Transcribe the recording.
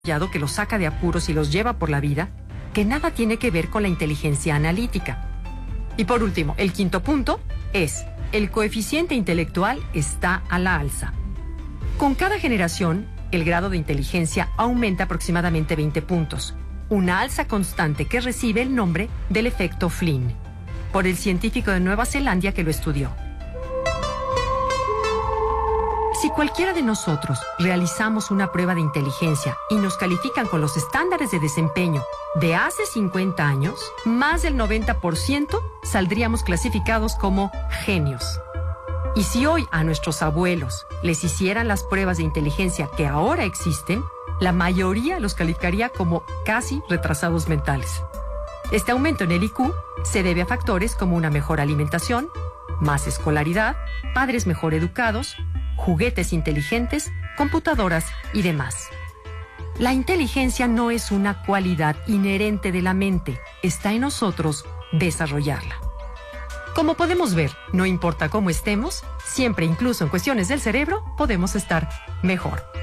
que los saca de apuros y los lleva por la vida, que nada tiene que ver con la inteligencia analítica. Y por último, el quinto punto es: el coeficiente intelectual está a la alza. Con cada generación, el grado de inteligencia aumenta aproximadamente 20 puntos, una alza constante que recibe el nombre del efecto Flynn, por el científico de Nueva Zelanda que lo estudió. Si cualquiera de nosotros realizamos una prueba de inteligencia y nos califican con los estándares de desempeño de hace 50 años, más del 90% saldríamos clasificados como genios. Y si hoy a nuestros abuelos les hicieran las pruebas de inteligencia que ahora existen, la mayoría los calificaría como casi retrasados mentales. Este aumento en el IQ se debe a factores como una mejor alimentación, más escolaridad, padres mejor educados, juguetes inteligentes, computadoras y demás. La inteligencia no es una cualidad inherente de la mente, está en nosotros desarrollarla. Como podemos ver, no importa cómo estemos, siempre, incluso en cuestiones del cerebro, podemos estar mejor.